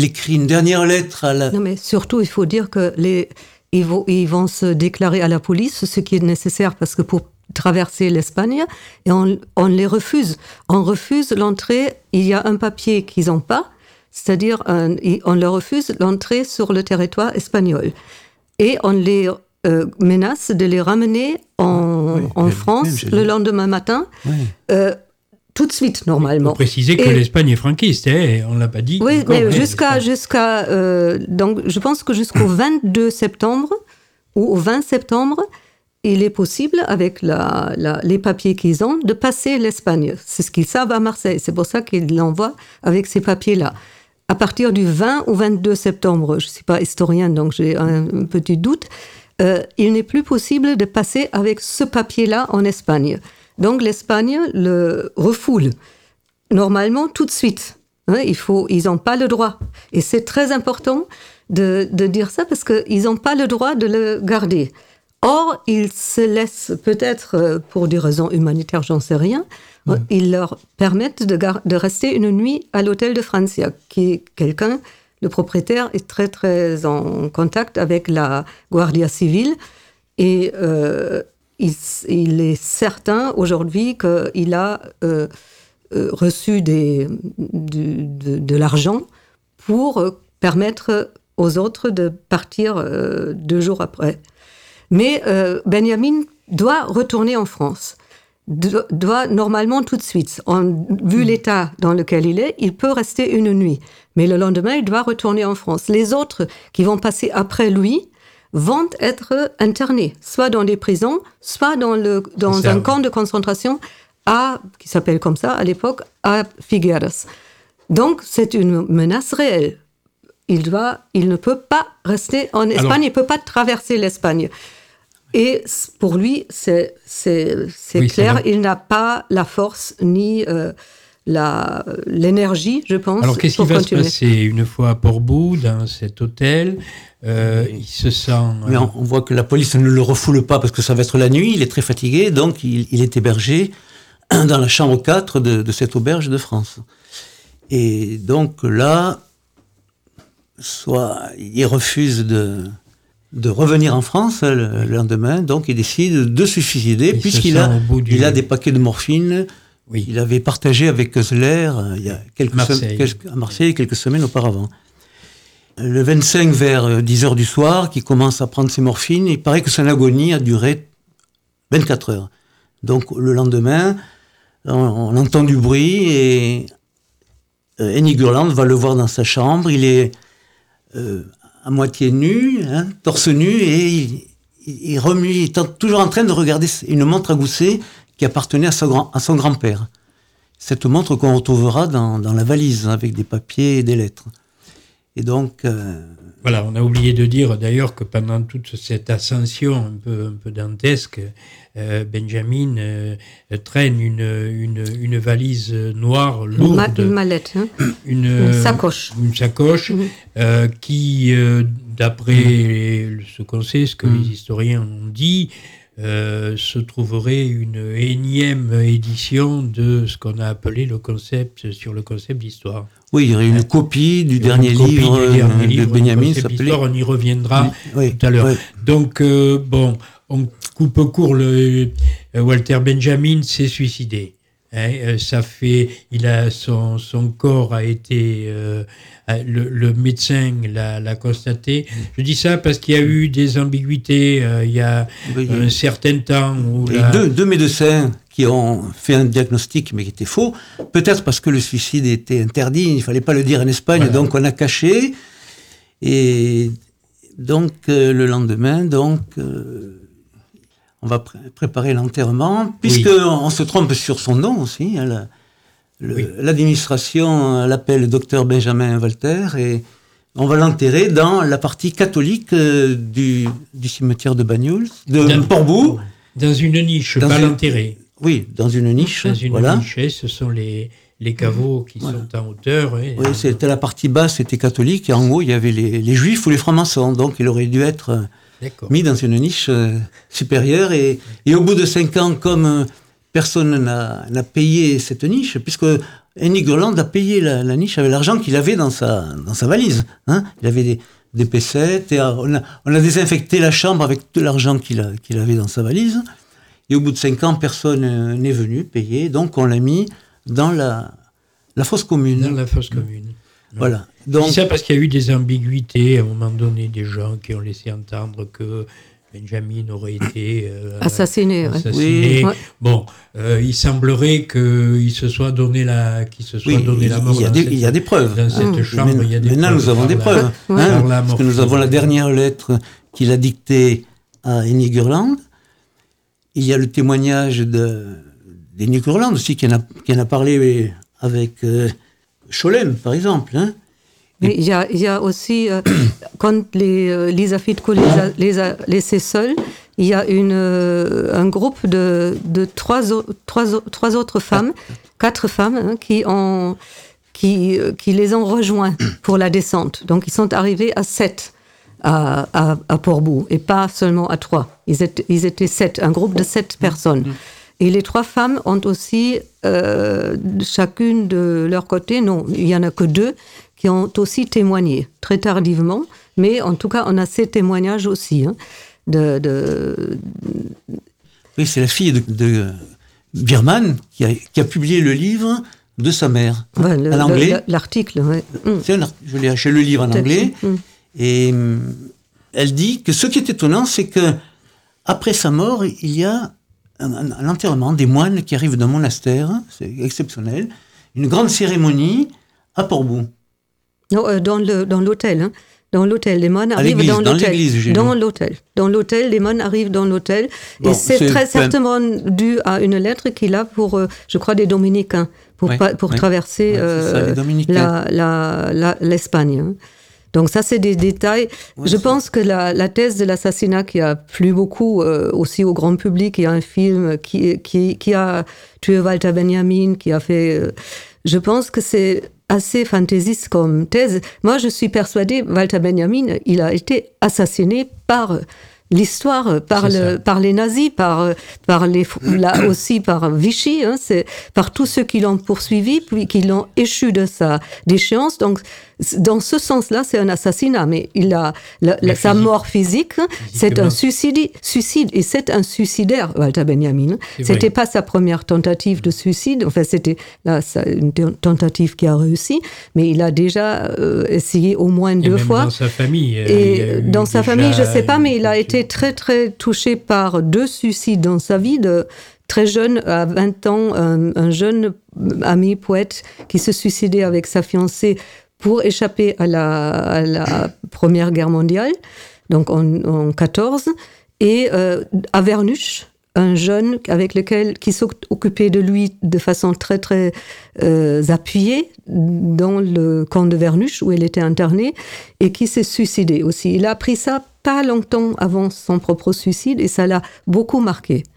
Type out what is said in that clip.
écrit une dernière lettre à la... Non, mais surtout, il faut dire que ils vont se déclarer à la police, ce qui est nécessaire parce que pour traverser l'Espagne, et on les refuse. On refuse l'entrée, il y a un papier qu'ils n'ont pas, c'est-à-dire on leur refuse l'entrée sur le territoire espagnol. Et on les menace de les ramener en France le lendemain matin, tout de suite, normalement. Il faut préciser que l'Espagne est franquiste, on ne l'a pas dit. Oui, encore, mais donc, je pense que jusqu'au 22 septembre ou au 20 septembre, il est possible, avec les papiers qu'ils ont, de passer l'Espagne. C'est ce qu'ils savent à Marseille. C'est pour ça qu'ils l'envoient avec ces papiers-là. À partir du 20 ou 22 septembre, je ne suis pas historienne, donc j'ai un petit doute, il n'est plus possible de passer avec ce papier-là en Espagne. Donc l'Espagne le refoule, normalement tout de suite. Ils n'ont pas le droit. Et c'est très important de dire ça parce qu'ils n'ont pas le droit de le garder. Or, ils se laissent peut-être, pour des raisons humanitaires, j'en sais rien, ils leur permettent de rester une nuit à l'hôtel de Francia, qui est le propriétaire est très très en contact avec la Guardia Civile et il est certain aujourd'hui qu'il a reçu de l'argent pour permettre aux autres de partir 2 jours après. Mais Benjamin doit retourner en France, doit normalement tout de suite. Vu l'état dans lequel il peut rester une nuit. Mais le lendemain, il doit retourner en France. Les autres qui vont passer après lui vont être internés, soit dans des prisons, soit dans un camp de concentration qui s'appelle comme ça à l'époque, à Figueras. Donc c'est une menace réelle. Il ne peut pas rester en Espagne, il ne peut pas traverser l'Espagne. Et pour lui, c'est clair, il n'a pas la force ni l'énergie, je pense. Alors qu'est-ce qui va se passer une fois à Portbou, dans cet hôtel il se sent... Mais on voit que la police ne le refoule pas parce que ça va être la nuit, il est très fatigué, donc il est hébergé dans la chambre 4 de cette auberge de France. Et donc là, soit il refuse de revenir en France le lendemain, donc il décide de se suicider puisqu'il a des paquets de morphine. Oui. Il avait partagé avec Keusler il y a à Marseille quelques semaines auparavant. Le 25 vers 10h du soir, qui commence à prendre ses morphines, il paraît que son agonie a duré 24 heures. Donc le lendemain, on entend du bruit et Henning Gurland va le voir dans sa chambre. Il est à moitié nu, torse nu, et il remue, il est toujours en train de regarder une montre à gousset qui appartenait à son grand-père. Cette montre qu'on retrouvera dans la valise, avec des papiers et des lettres. Et donc... Voilà, on a oublié de dire d'ailleurs que pendant toute cette ascension un peu dantesque, Benjamin traîne une valise noire lourde. Une mallette, une sacoche. Une sacoche qui, d'après ce qu'on sait, ce que les historiens ont dit, se trouverait une énième édition de ce qu'on a appelé le concept d'histoire. Oui, il y aurait une copie du dernier livre de Benjamin. On y reviendra tout à l'heure. Oui. Donc, on coupe court. Walter Benjamin s'est suicidé. Son corps a été... le médecin l'a constaté. Je dis ça parce qu'il y a eu des ambiguïtés il y a un certain temps. Deux médecins qui ont fait un diagnostic mais qui était faux, peut-être parce que le suicide était interdit, il ne fallait pas le dire en Espagne, donc on a caché. Et donc le lendemain, on va préparer l'enterrement, puisqu'on se trompe sur son nom aussi. L'administration l'appelle docteur Benjamin Walter, et on va l'enterrer dans la partie catholique du cimetière de Banyuls, de Portbou. Dans une niche, pas l'enterrer. Oui, dans une niche. Dans une niche, ce sont les caveaux qui sont en hauteur. Oui, c'était la partie basse, c'était catholique, et en haut, il y avait les juifs ou les francs-maçons, donc il aurait dû être mis dans une niche supérieure, et au bout de 5 ans, comme personne n'a payé cette niche, puisque Henny Gurland a payé la niche avec l'argent qu'il avait dans sa valise. Hein. Il avait des pesettes, et on a désinfecté la chambre avec tout l'argent qu'il avait dans sa valise. Et au bout de 5 ans, personne n'est venu payer, donc on l'a mis dans la fosse commune. Dans la fosse commune. Voilà. Donc, c'est ça parce qu'il y a eu des ambiguïtés, à un moment donné, des gens qui ont laissé entendre que Benjamin aurait été assassiné. Oui. Bon, il semblerait qu'il se soit donné la mort. Il y a des preuves. Dans cette chambre, il y a des preuves. Maintenant, nous avons des preuves. Parce que nous avons la dernière lettre qu'il a dictée à Henny Gurland. Il y a le témoignage d'Henny Gurland aussi, qui en a parlé avec Scholem, par exemple. Hein. Mais il y a aussi, quand Lisa Fitko les a laissés seuls, il y a un groupe de trois autres femmes, 4 femmes, hein, qui les ont rejoints pour la descente. Donc ils sont arrivés à 7 à Portbou, et pas seulement à 3. Ils étaient 7, un groupe de 7 personnes. Et les 3 femmes ont aussi, chacune de leur côté, non, il n'y en a que 2, qui ont aussi témoigné, très tardivement, mais en tout cas, on a ces témoignages aussi. Hein, Oui, c'est la fille de Biermann qui a publié le livre de sa mère, en anglais. L'article, oui. Je l'ai acheté le livre en anglais, et elle dit que ce qui est étonnant, c'est que après sa mort, il y a un enterrement des moines qui arrivent d'un monastère, c'est exceptionnel, une grande cérémonie à Portbou. Non, dans l'hôtel. Hein. Dans l'hôtel, les moines arrivent dans l'hôtel. Dans l'hôtel, les moines arrivent dans l'hôtel. Bon, et c'est très certainement dû à une lettre qu'il a pour, je crois, des dominicains, pour traverser l'Espagne. Hein. Donc ça, c'est des détails. Je pense que la thèse de l'assassinat qui a plu beaucoup aussi au grand public, il y a un film qui a tué Walter Benjamin, qui a fait... je pense que c'est assez fantaisiste comme thèse. Moi, je suis persuadée, Walter Benjamin, il a été assassiné par l'histoire, par les nazis, là aussi par Vichy, hein, c'est par tous ceux qui l'ont poursuivi, puis qui l'ont échu de sa déchéance. Donc, dans ce sens-là, c'est un assassinat, mais sa mort physique, c'est un suicide, et c'est un suicidaire, Walter Benjamin. C'était pas sa première tentative de suicide, enfin, c'était une tentative qui a réussi, mais il a déjà essayé au moins 2 fois. Dans sa famille. Et dans sa famille, je sais pas, mais il a été très, très touché par 2 suicides dans sa vie, très jeune, à 20 ans, un jeune ami poète qui se suicidait avec sa fiancée pour échapper à la Première Guerre mondiale, donc en 14, et à Vernuche, un jeune qui s'occupait de lui de façon très, très appuyée dans le camp de Vernuche, où il était interné, et qui s'est suicidé aussi. Il a appris ça pas longtemps avant son propre suicide, et ça l'a beaucoup marqué.